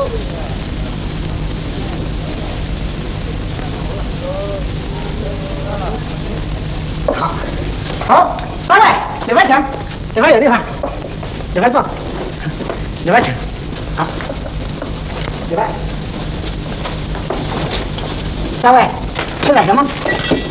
好，好，二位这边请，这边有地方，这边坐，这边请，好，这边。三位吃点什么？